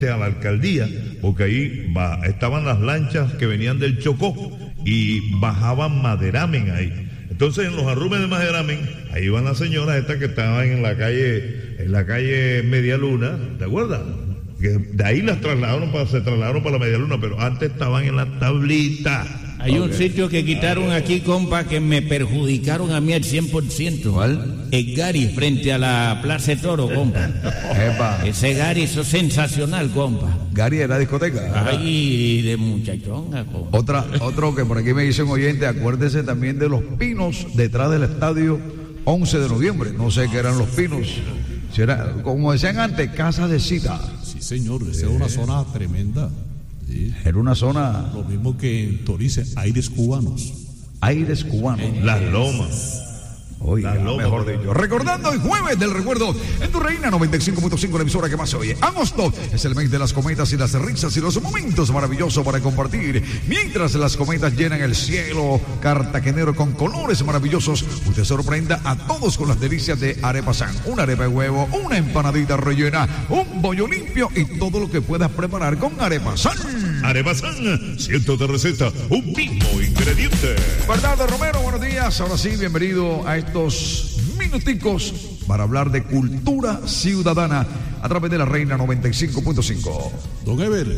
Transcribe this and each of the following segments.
a la alcaldía, porque ahí estaban las lanchas que venían del Chocó y bajaban Maderamen ahí. Entonces en los arrumes de Maderamen, ahí iban las señoras estas que estaban en la calle Media Luna, ¿te acuerdas? Que de ahí se trasladaron para la Media Luna, pero antes estaban en la tablita. Hay un sitio que quitaron aquí, compa, que me perjudicaron a mí al 100%. ¿Cuál? El Gary frente a la Plaza de Toro, compa. Epa. Ese Gary, eso es sensacional, compa. Gary de la discoteca. Ay, de muchachonga, compa. Otro que por aquí me dice un oyente, acuérdese también de los pinos detrás del estadio 11 de noviembre. No sé qué eran los pinos. Si era, como decían antes, casa de cita. Sí, señor, esa era una zona tremenda. Sí. Era una zona. Lo mismo que en Torice, aires cubanos. Aires cubanos. Las Lomas. Oiga, mejor dicho. Recordando el jueves del recuerdo en tu Reina 95.5, la emisora que más se oye. Agosto es el mes de las cometas y las risas y los momentos maravillosos para compartir. Mientras las cometas llenan el cielo cartagenero con colores maravillosos, usted sorprenda a todos con las delicias de Arepa San. Una arepa de huevo, una empanadita rellena, un bollo limpio y todo lo que puedas preparar con Arepa San. Arepa San, cientos de recetas, un mismo ingrediente. Bernardo Romero, buenos días. Ahora sí, bienvenido a estos minuticos para hablar de cultura ciudadana a través de la Reina 95.5. Don Ever,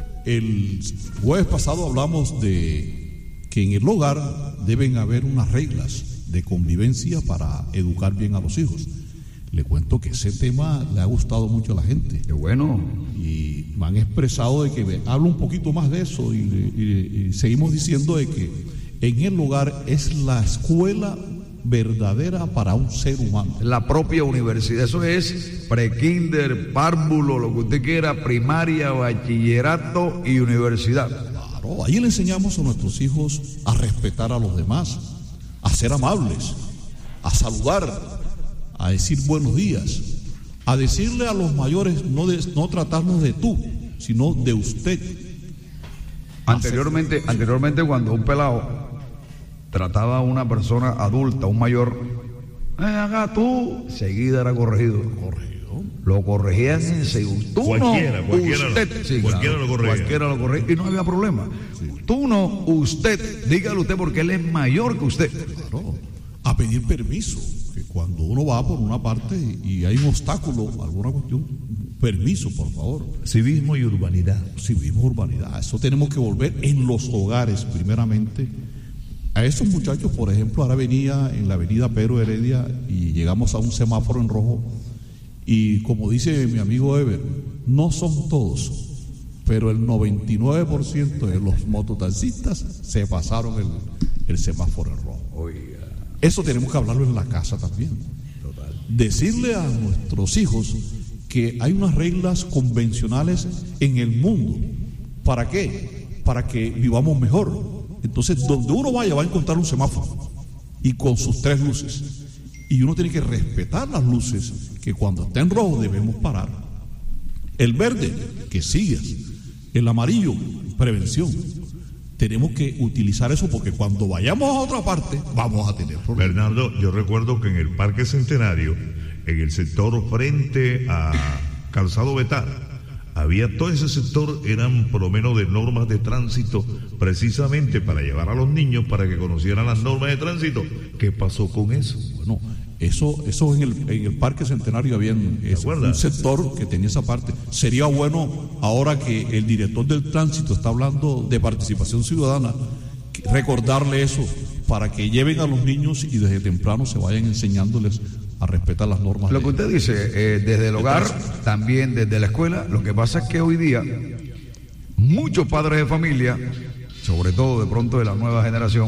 el jueves pasado hablamos de que en el hogar deben haber unas reglas de convivencia para educar bien a los hijos. Le cuento que ese tema le ha gustado mucho a la gente. Qué bueno. Y me han expresado de que hablo un poquito más de eso y seguimos diciendo de que en el hogar es la escuela verdadera para un ser humano. La propia universidad, eso es prekinder, párvulo, lo que usted quiera, primaria, bachillerato y universidad. Claro, ahí le enseñamos a nuestros hijos a respetar a los demás, a ser amables, a saludar, a decir buenos días, a decirle a los mayores no tratarnos de tú, sino de usted. Anteriormente cuando un pelado trataba a una persona adulta, un mayor, haga tú, seguida era corregido. Lo corregían en segundo. Tú Cualquiera lo corregía y no había problema. Sí. Tú no, usted, dígale usted porque él es mayor que usted. Claro. A pedir permiso, que cuando uno va por una parte y hay un obstáculo, alguna cuestión, permiso, por favor. Civismo y urbanidad. Civismo y urbanidad, eso tenemos que volver en los hogares primeramente. A esos muchachos, por ejemplo, ahora venía en la avenida Pedro Heredia y llegamos a un semáforo en rojo y como dice mi amigo Ever, no son todos, pero el 99% de los mototaxistas se pasaron el semáforo en rojo. Oiga. Eso tenemos que hablarlo en la casa también. Total. Decirle a nuestros hijos que hay unas reglas convencionales en el mundo. ¿Para qué? Para que vivamos mejor. Entonces, donde uno vaya va a encontrar un semáforo y con sus 3 luces. Y uno tiene que respetar las luces, que cuando está en rojo debemos parar. El verde, que sigas. El amarillo, prevención. Tenemos que utilizar eso porque cuando vayamos a otra parte vamos a tener problemas. Bernardo, yo recuerdo que en el Parque Centenario, en el sector frente a Calzado Betar, había todo ese sector, eran por lo menos de normas de tránsito, precisamente para llevar a los niños para que conocieran las normas de tránsito. ¿Qué pasó con eso? Bueno, eso en el Parque Centenario había un sector que tenía esa parte. Sería bueno, ahora que el director del tránsito está hablando de participación ciudadana, recordarle eso para que lleven a los niños y desde temprano se vayan enseñándoles a respetar las normas. Lo que usted dice, desde el hogar, también desde la escuela, lo que pasa es que hoy día muchos padres de familia, sobre todo de pronto de la nueva generación,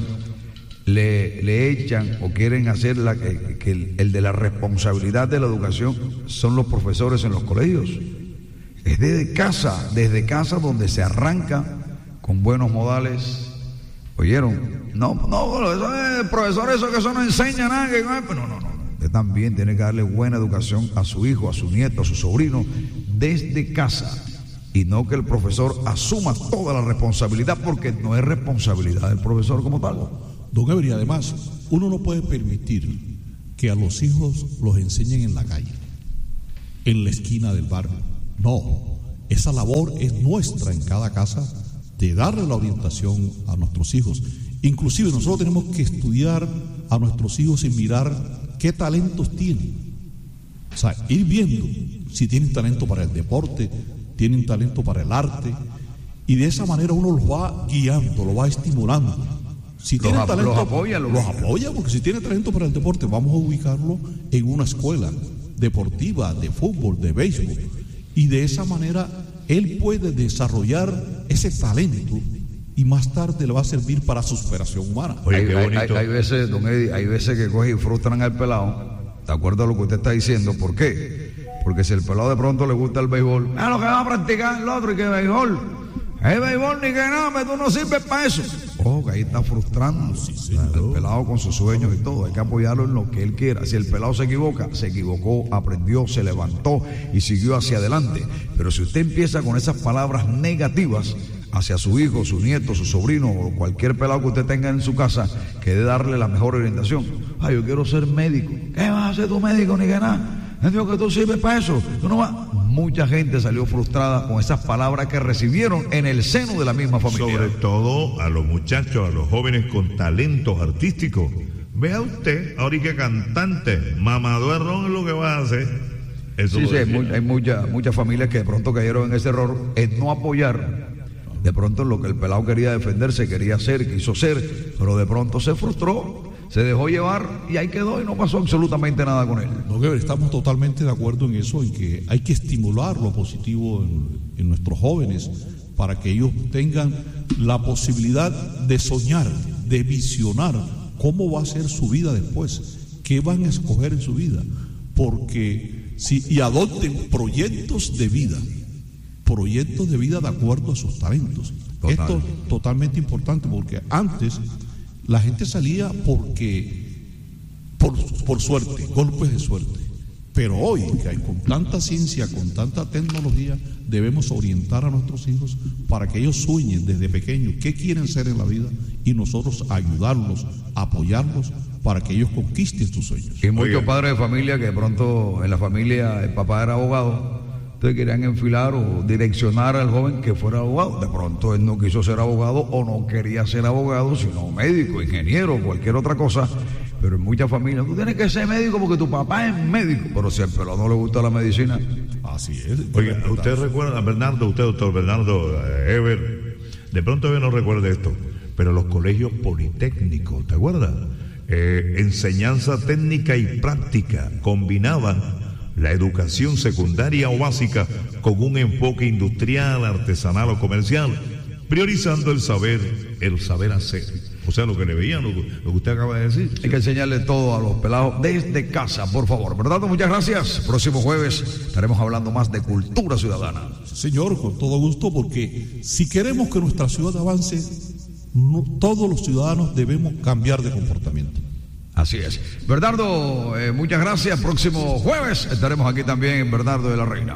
le echan o quieren hacer que el de la responsabilidad de la educación son los profesores en los colegios. Es desde casa donde se arranca con buenos modales. ¿Oyeron? No, profesores, eso no enseña nada. No. Usted también tiene que darle buena educación a su hijo, a su nieto, a su sobrino, desde casa. Y no que el profesor asuma toda la responsabilidad, porque no es responsabilidad del profesor como tal. Don Ever, y además, uno no puede permitir que a los hijos los enseñen en la calle, en la esquina del barrio. No, esa labor es nuestra en cada casa, de darle la orientación a nuestros hijos. Inclusive nosotros tenemos que estudiar a nuestros hijos y mirar qué talentos tienen. O sea, ir viendo si tienen talento para el deporte, tienen talento para el arte, y de esa manera uno los va guiando, los va estimulando. Si tienen talento, los apoya, porque si tiene talento para el deporte, vamos a ubicarlo en una escuela deportiva, de fútbol, de béisbol, y de esa manera él puede desarrollar ese talento y más tarde le va a servir para su superación humana. Oye, qué bonito. Hay veces, don Eddie, hay veces que cogen y frustran al pelado, de acuerdo a lo que usted está diciendo. ¿Por qué? Porque si el pelado de pronto le gusta el béisbol, lo que va a practicar el otro, y que béisbol, el béisbol ni que nada, tú no sirves para eso. Que ahí está frustrando el pelado con sus sueños y todo. Hay que apoyarlo en lo que él quiera. Si el pelado se equivocó, aprendió, se levantó y siguió hacia adelante. Pero si usted empieza con esas palabras negativas hacia su hijo, su nieto, su sobrino o cualquier pelado que usted tenga en su casa, que debe darle la mejor orientación. Yo quiero ser médico. ¿Qué vas a hacer tú médico ni que nada? Digo que tú sirves para eso. Tú no vas. Mucha gente salió frustrada con esas palabras que recibieron en el seno de la misma familia. Sobre todo a los muchachos, a los jóvenes con talentos artísticos. Vea usted, ahora que cantante, mamador de ron es lo que va a hacer. Eso sí, hay muchas familias que de pronto cayeron en ese error, en no apoyar de pronto lo que el pelado quería defenderse, quería hacer, quiso ser, pero de pronto se frustró, se dejó llevar y ahí quedó y no pasó absolutamente nada con él. Estamos totalmente de acuerdo en eso, en que hay que estimular lo positivo en nuestros jóvenes para que ellos tengan la posibilidad de soñar, de visionar cómo va a ser su vida después, qué van a escoger en su vida, porque y adopten proyectos de vida de acuerdo a sus talentos. Esto es totalmente importante, porque antes la gente salía por suerte, golpes de suerte. Pero hoy, con tanta ciencia, con tanta tecnología, debemos orientar a nuestros hijos para que ellos sueñen desde pequeños qué quieren ser en la vida y nosotros ayudarlos, apoyarlos para que ellos conquisten sus sueños. Y muchos padres de familia que de pronto en la familia el papá era abogado, entonces querían enfilar o direccionar al joven que fuera abogado. De pronto él no quiso ser abogado o no quería ser abogado, sino médico, ingeniero, cualquier otra cosa. Pero en muchas familias, tú tienes que ser médico porque tu papá es médico. Pero si al pelado no le gusta la medicina. Así es. Oiga, usted recuerda, Bernardo, doctor Bernardo Eber, de pronto no recuerda esto, pero los colegios politécnicos, ¿te acuerdas? Enseñanza técnica y práctica combinaban la educación secundaria o básica con un enfoque industrial, artesanal o comercial, priorizando el saber hacer. O sea, lo que le veían, lo que usted acaba de decir. Hay que enseñarle todo a los pelados desde casa, por favor. Bernardo, muchas gracias. Próximo jueves estaremos hablando más de cultura ciudadana. Señor, con todo gusto, porque si queremos que nuestra ciudad avance, todos los ciudadanos debemos cambiar de comportamiento. Así es. Bernardo, muchas gracias. Próximo jueves estaremos aquí también en Bernardo de la Reina.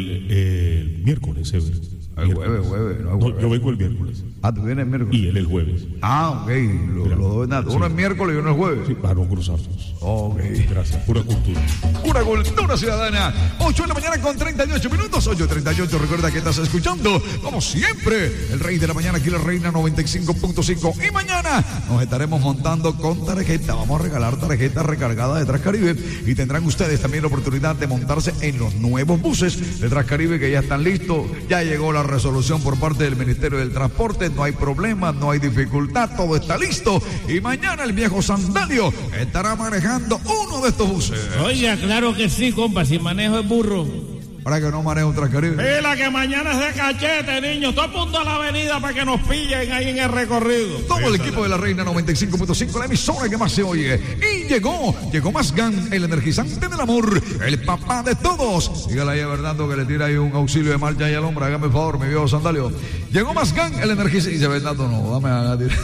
El miércoles, Ever. El jueves. No, yo vengo el miércoles. Tú vienes el miércoles. Y él el jueves. Ok. Uno es miércoles y uno es jueves. Sí, para no cruzarnos. Ok. Gracias. Pura cultura. Pura cultura ciudadana. 8 de la mañana con 38 minutos. 8:38. Recuerda que estás escuchando, como siempre, el Rey de la Mañana, aquí la Reina 95.5. Y mañana nos estaremos montando con tarjeta. Vamos a regalar tarjetas recargadas de Transcaribe. Y tendrán ustedes también la oportunidad de montarse en los nuevos buses de Transcaribe que ya están listos. Ya llegó la resolución por parte del Ministerio del Transporte. No hay problema, no hay dificultad, todo está listo. Y mañana el viejo Sandalio estará manejando uno de estos buses. Oiga, claro que sí, compa, si manejo el burro. Para que no maneje un Transcaribe. Mira que mañana es de cachete, niños. Todo apunta a la avenida para que nos pillen ahí en el recorrido. Todo el equipo de la Reina 95.5, la emisora que más se oye. Y llegó Mazgán, el energizante del amor, el papá de todos. Dígale ahí a Bernardo que le tira ahí un auxilio de marcha ahí al hombre. Hágame el favor, mi viejo Sandalio. Llegó Mazgán, el energizante. Y dice Bernardo, no, dame a tirar.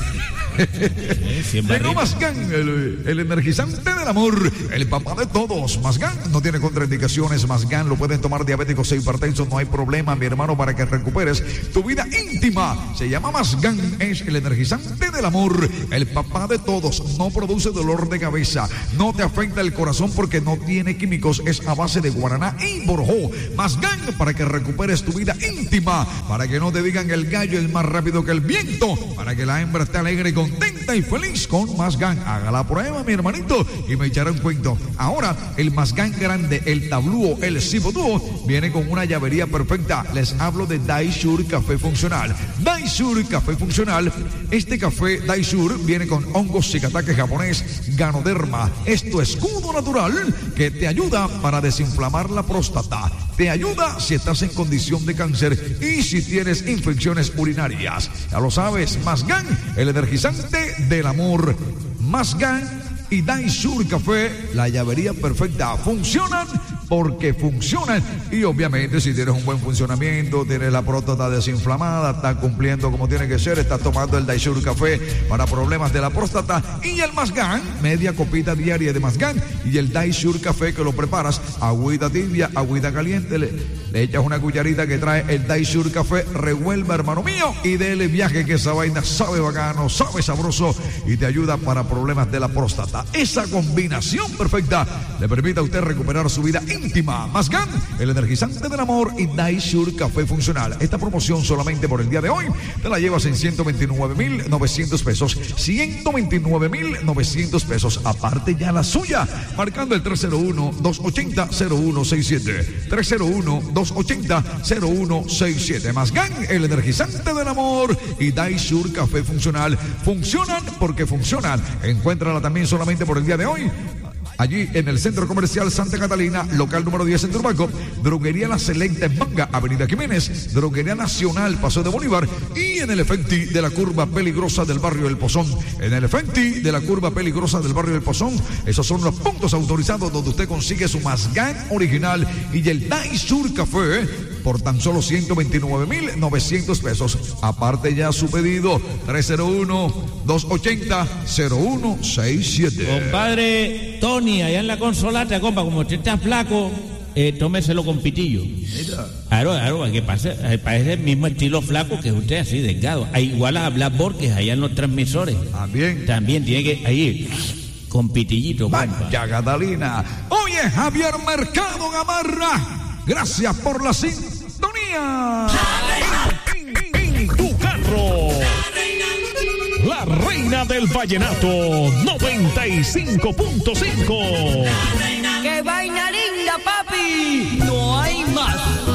Llegó Mazgán, el energizante del amor, el papá de todos. Mazgán no tiene contraindicaciones. Mazgán lo pueden tomar diabéticos e hipertensos, no hay problema, mi hermano, para que recuperes tu vida íntima. Se llama Mazgán, es el energizante del amor, el papá de todos. No produce dolor de cabeza. cabeza. No te afecta el corazón porque no tiene químicos. Es a base de guaraná y borojó. Mazgán para que recuperes tu vida íntima. Para que no te digan el gallo es más rápido que el viento. Para que la hembra esté alegre, contenta y feliz con Mazgán. Haga la prueba, mi hermanito, y me echará un cuento. Ahora, el Mazgán grande, el tablúo, el cibotúo, viene con una llavería perfecta. Les hablo de Daisur Café Funcional. Daisur Café Funcional. Este café Daisur viene con hongos shikatake japonés, Ganoderma. Es tu escudo natural que te ayuda para desinflamar la próstata. Te ayuda si estás en condición de cáncer y si tienes infecciones urinarias. Ya lo sabes, Mazgán, el energizante del amor. Mazgán y Daisur Café, la llavería perfecta. Funcionan porque funcionan. Y obviamente si tienes un buen funcionamiento, tienes la próstata desinflamada, estás cumpliendo como tiene que ser, estás tomando el Daisur Café para problemas de la próstata y el Mazgán, media copita diaria de Mazgán y el Daisur Café que lo preparas, agüita tibia, agüita caliente, le echas una cucharita que trae el Daisur Café, revuelva, hermano mío, y dele viaje, que esa vaina sabe bacano, sabe sabroso y te ayuda para problemas de la próstata. Esa combinación perfecta le permite a usted recuperar su vida íntima. Mazgán, el energizante del amor y Daisur Café Funcional. Esta promoción solamente por el día de hoy te la llevas en 129,900 pesos. 129,900 pesos. Aparte ya la suya, marcando el 301-280-0167. 301-280-0167. Mazgán, el energizante del amor y Daisur Café Funcional. Funcionan porque funcionan. Encuéntrala también solamente por el día de hoy allí en el Centro Comercial Santa Catalina, local número 10 en Turbaco. Droguería La Selecta en Manga, Avenida Jiménez. Droguería Nacional, Paso de Bolívar. Y en el Efecti de la curva peligrosa del barrio El Pozón. En el Efecti de la curva peligrosa del barrio El Pozón. Esos son los puntos autorizados donde usted consigue su Mazgán original y el Daisur Café por tan solo 129,900 pesos. Aparte ya su pedido, 301-280-0167. Compadre Tony, allá en la consolata, compa, como usted está flaco, tómeselo con pitillo. Claro, que parece el mismo estilo flaco que usted, así, delgado. Igual a Blas Borges, allá en los transmisores. También tiene que, ahí, con pitillito, compa. Vaya, Catalina. Oye, Javier Mercado Gamarra, gracias por la sintonía. En tu carro, la reina del vallenato 95.5. ¡Qué vaina linda, papi! No hay más.